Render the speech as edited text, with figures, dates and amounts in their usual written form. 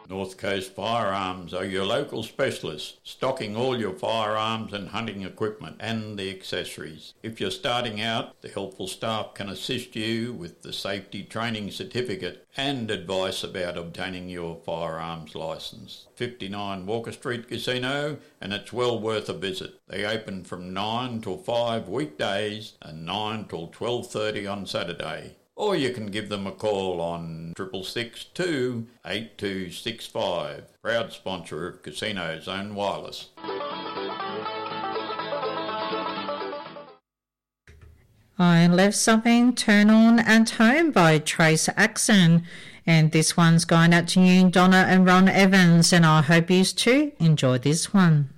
North Coast Firearms are your local specialists, stocking all your firearms and hunting equipment and the accessories. If you're starting out, the helpful staff can assist you with the safety training certificate and advice about obtaining your firearms licence. 59 Walker Street Casino, and it's well worth a visit. They open from 9 till 5 weekdays and 9 till 12:30 on Saturday. Or you can give them a call on 662 8265. Proud sponsor of Casino Zone Wireless. I Left Something, Turn On and Home by Trace Axon. And this one's going out to you, Donna and Ron Evans, and I hope you too enjoy this one.